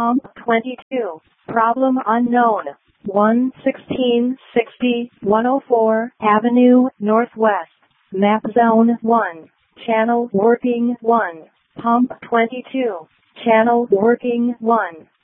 Pump 22. Problem unknown. 11660 104 Avenue Northwest. Map Zone 1. Channel working 1. Pump 22. Channel working 1.